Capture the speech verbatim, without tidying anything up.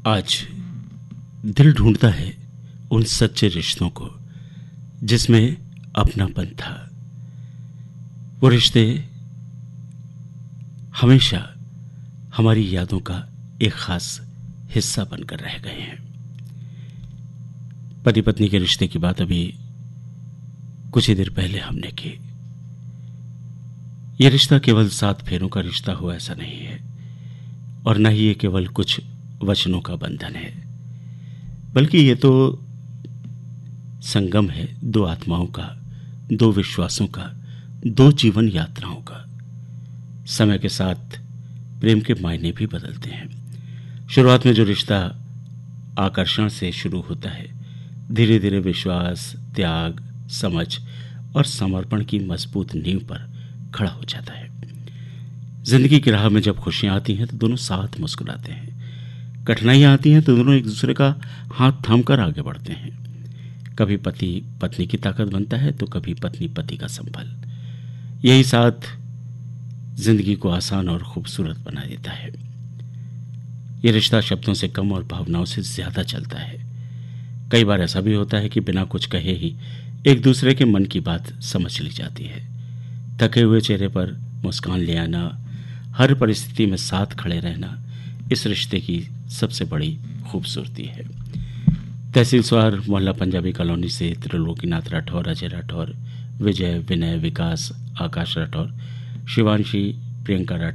आज दिल ढूंढता है उन सच्चे रिश्तों को जिसमें अपनापन था। वो रिश्ते हमेशा हमारी यादों का एक खास हिस्सा बनकर रह गए हैं। पति पत्नी के रिश्ते की बात अभी कुछ ही देर पहले हमने की। यह रिश्ता केवल सात फेरों का रिश्ता हो ऐसा नहीं है, और न ही ये केवल कुछ वचनों का बंधन है, बल्कि ये तो संगम है दो आत्माओं का, दो विश्वासों का, दो जीवन यात्राओं का। समय के साथ प्रेम के मायने भी बदलते हैं। शुरुआत में जो रिश्ता आकर्षण से शुरू होता है, धीरे धीरे विश्वास, त्याग, समझ और समर्पण की मजबूत नींव पर खड़ा हो जाता है। जिंदगी की राह में जब खुशियां आती हैं तो दोनों साथ मुस्कुराते हैं, कठिनाइयां आती हैं तो दोनों एक दूसरे का हाथ थामकर आगे बढ़ते हैं। कभी पति पत्नी की ताकत बनता है तो कभी पत्नी पति का संबल। यही साथ जिंदगी को आसान और खूबसूरत बना देता है। यह रिश्ता शब्दों से कम और भावनाओं से ज्यादा चलता है। कई बार ऐसा भी होता है कि बिना कुछ कहे ही एक दूसरे के मन की बात समझ ली जाती है। थके हुए चेहरे पर मुस्कान ले आना, हर परिस्थिति में साथ खड़े रहना इस रिश्ते की सबसे बड़ी खूबसूरती है। तहसील स्वार मोहल्ला पंजाबी कॉलोनी से त्रिलोकीनाथ राठौर, अजय राठौर, विजय, विनय, विकास, आकाश राठौर, शिवांशी, प्रियंका राठौर